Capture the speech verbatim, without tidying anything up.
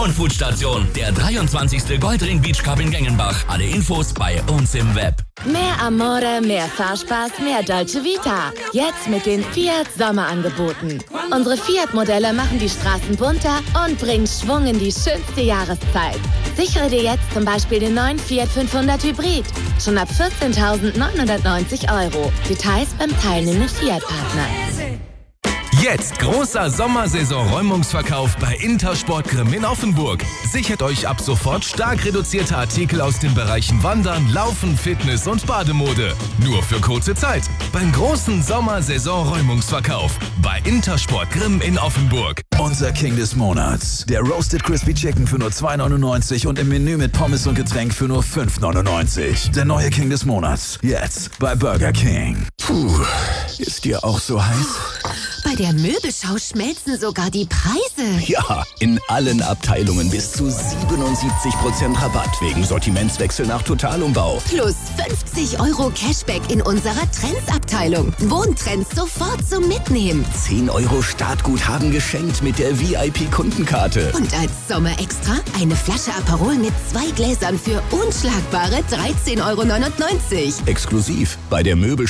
Frauenfoodstation, der dreiundzwanzigste Goldring Beach Cup in Gengenbach. Alle Infos bei uns im Web. Mehr Amore, mehr Fahrspaß, mehr Dolce Vita. Jetzt mit den Fiat Sommerangeboten. Unsere Fiat-Modelle machen die Straßen bunter und bringen Schwung in die schönste Jahreszeit. Sichere dir jetzt zum Beispiel den neuen Fiat fünfhundert Hybrid. Schon ab vierzehntausendneunhundertneunzig Euro. Details beim teilnehmenden Fiat-Partner. Jetzt großer Sommersaison-Räumungsverkauf bei Intersport Grimm in Offenburg. Sichert euch ab sofort stark reduzierte Artikel aus den Bereichen Wandern, Laufen, Fitness und Bademode. Nur für kurze Zeit. Beim großen Sommersaison-Räumungsverkauf bei Intersport Grimm in Offenburg. Unser King des Monats. Der Roasted Crispy Chicken für nur zwei neunundneunzig und im Menü mit Pommes und Getränk für nur fünf neunundneunzig. Der neue King des Monats. Jetzt bei Burger King. Puh, ist dir auch so heiß? Bei der Möbelschau schmelzen sogar die Preise. Ja, in allen Abteilungen bis zu siebenundsiebzig Prozent Rabatt wegen Sortimentswechsel nach Totalumbau. Plus fünfzig Euro Cashback in unserer Trends-Abteilung. Wohntrends sofort zum Mitnehmen. zehn Euro Startguthaben geschenkt mit der V I P-Kundenkarte. Und als Sommerextra eine Flasche Aperol mit zwei Gläsern für unschlagbare dreizehn Euro neunundneunzig. Exklusiv bei der Möbelschau.